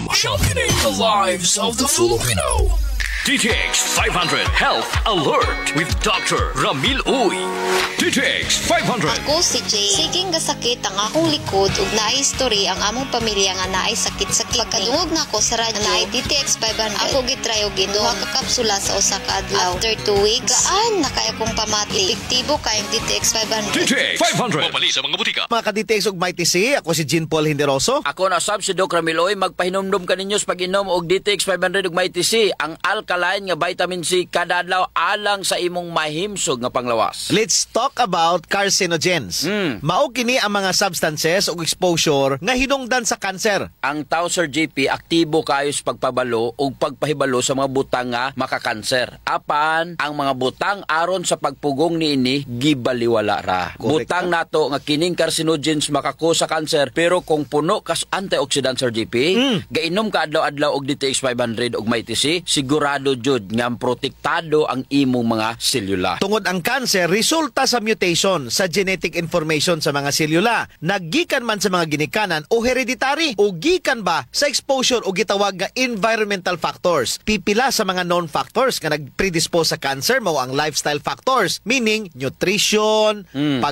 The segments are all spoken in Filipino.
Sharpening the lives of the Filipino. DTX 500 Health Alert with Dr. Ramil Uy. DTX 500. Ako si Jay. Siging gasakit ang akong likod ug naay history ang among pamilya nga naay sakit-sakit. Pagkadungog na ako sa radyo naay DTX 500. Ako gitry og inuha ka kapsula sa usa ka adlaw. After 2 weeks, gaan na kaya kong pamati. Epektibo kayong DTX 500. DTX 500. Mapali sa mga butika. Mga ka-DTX ug Mighty C, ako si Jean Paul Hinderoso. Ako na sab si Doc Ramiloy, magpahinomdom ka ninyo sa pag-inom og DTX 500 ug Mighty C, ang alkaline nga vitamin C kada adlaw alang sa imong mahimsog nga panglawas. Let's talk about carcinogens. Mao kini ang mga substances ug exposure nga hinungdan sa kanser. Ang tao, Sir JP, aktibo kayo sa pagpabalo o pagpahibalo sa mga butang nga makakanser. Apan, ang mga butang aron sa pagpugong niini, gibaliwala ra. Correct. Butang nato nga kining carcinogens makako sa kanser, pero kung puno kas antioxidant, Sir JP, gainom ka adlaw-adlaw og DTX 500 og Mighty C, sigurado jud nga protektado ang imong mga selula. Tungod ang kanser, resulta sa mutation sa genetic information sa mga selula. Naggikan man sa mga ginikanan o hereditary o gikan ba sa exposure o gitawag nga environmental factors. Pipila sa mga known factors nga nagpredispose sa cancer mao ang lifestyle factors, meaning nutrition,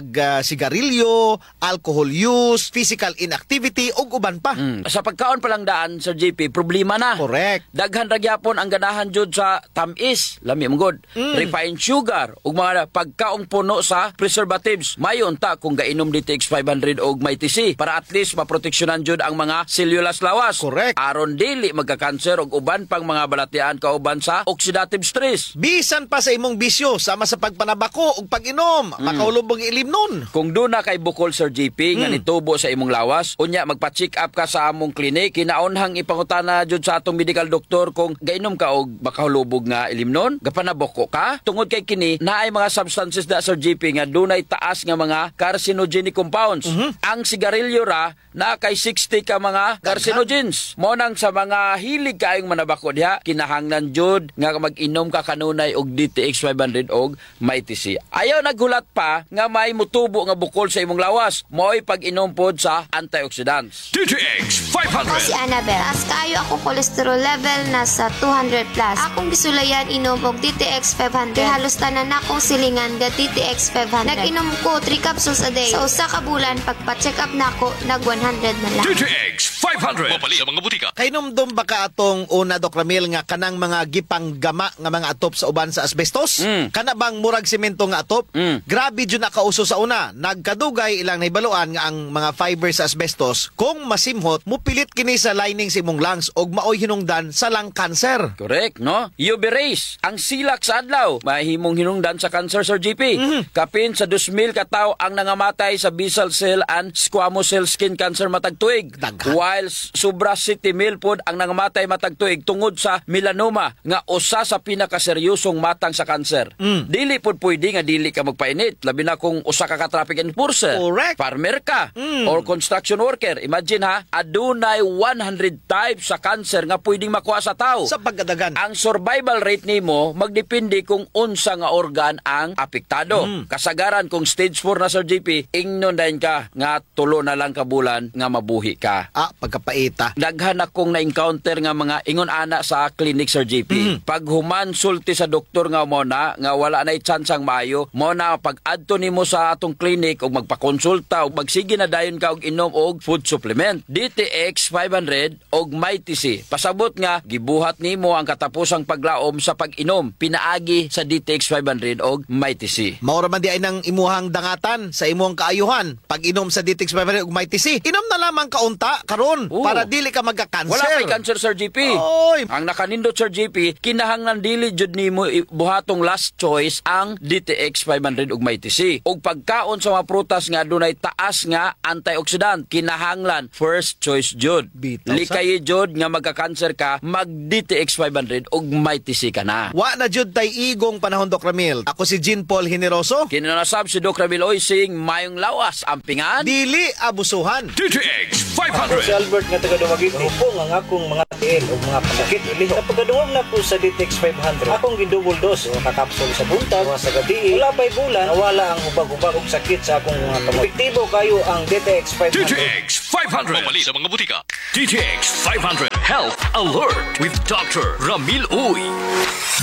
sigarilyo, alcohol use, physical inactivity ug uban pa. Sa pagkaon palang daan, Sir JP, problema na. Correct. Daghan ra gyapon ang ganahan jud sa tamis, lami mong refined sugar ug mga pagkaong puno sa preservatives. Mayon ta kung gainom DTX 500 og Mighty C para at least maproteksyonan jud ang mga selula sa lawas. Correct. Aron dili magka-cancer og uban pang mga balatian kauban sa oxidative stress. Bisan pa sa imong bisyo sama sa pagpanabako ug pag-inom, makahulog ang ilim nun. Kung doon na kay bukol, Sir JP, nga nitubo sa imong lawas, unya magpa-check up ka sa among klinik, kinaunhang ipangutana jud sa atong medical doctor kung gainom ka og makahulubog nga ilimnon, gapanaboko ka. Tungod kay kini, naay mga substances da, Sir JP, nga dunay taas nga mga carcinogenic compounds. Ang sigarilyo ra, na kay 60 ka mga carcinogens. Mo nang sa mga hilig kaayong manabako diha, kinahanglan jud nga mag-inom ka kanunay og DTX 500 og Mighty C. Ayaw naghulat pa nga may mutubo nga bukol sa imong lawas. Mo'y pag-inom pod sa antioxidants. DTX Ako si 500. Annabel. As kayo ako cholesterol level nasa 200 plus. Akong gisulayan inom og DTX 500. Halos tanan akong silingan ga DTX 500. Nag-inom ko 3 capsules a day. Sa usa ka bulan pagpa-check up nako nag 100 na lang. DTX 500. Mapali sa mga butika. Kay numdum ba ka atong una, Doc Ramil, nga kanang mga gipanggama nga mga atop sa uban sa asbestos? Kana bang murag semento nga atop? Grabe dyan nakauso sa una. Nagkadugay ilang naibaluan nga ang mga fiber sa asbestos, kung masimhot, mupilit kini sa lining sa imong lungs og maoy hinungdan sa lung cancer. Correct, no? UV rays, ang silak sa adlaw, mahimong hinungdan sa cancer, Sir JP. Kapin sa 2,000 katawo ang nangamatay sa basal cell and squamous cell skin cancer matag tuig. Daghan. While sobra 70,000 pod ang nangamatay matag tuig tungod sa melanoma nga usa sa pinakaseryosong matang sa cancer. Dili pod pwede nga dili ka magpainit, labi na kung usa ka traffic enforcer, Correct. farmer ka, or construction worker. Imagine ha, adunay 100 types sa cancer nga pwedeng makuha sa tao. Sa pagkadagan. Ang survival rate nimo magdepende kung unsa nga organ ang apektado. Kasagaran kung stage 4 na, Sir JP, ingnon dayon ka nga tulo na lang ka bulan nga mabuhi ka. Pagkapaita. Daghan akong na-encounter nga mga ingon ana sa clinic, Sir JP. Pag human sulti sa doktor nga mo na nga wala na itsansang maayo, mo na pag adto nimo sa atong clinic og magpakonsulta og magsige na dayon ka og inom og food supplement. DTX 500 og Mighty C. Pasabot nga gibuhat nimo ang katapusang paglaom sa pag-inom pinaagi sa DTX 500 og Mighty C. Maura man di ay nang imuhang dangatan sa imuhang kaayuhan. Pag inom sa DTX 500 ug Mighty C, inom na lamang kaunta karon para dili ka magka-cancer. Wala kay cancer, Sir JP. Oy. Ang nakanindot, Sir JP, kinahanglan dili jud nimo buhatong last choice ang DTX 500 ug Mighty C. Ug pagkaon sa mga prutas nga dunay taas nga antioxidant, kinahanglan first choice jud. Bitaw sa- Likay jud nga magka-cancer ka, mag DTX 500 ug may tisi ka na. Wa na jud tay igong panahon, Doc Ramil. Ako si Jean Paul Generoso. Kinanasab si Doc Ramil Uy sing mayong lawas ampingan. Dili abusuhan. DTX Ako si 500. Albert nga taga Dumaguete. Hupong ang akong mga tiil o mga pasakit iliho. Napagaduwag na ko sa DTX 500. Akong gidouble dose o kakapsul sa buntag o sa gabi. Wala pa'y bulan, nawala ang hubag-hubag og sakit sa akong mga kamot. Epektibo kayo ang DTX 500. DTX 500. Mamali sa mga butika. DTX 500 Health Alert with Dr. Ramil Uy.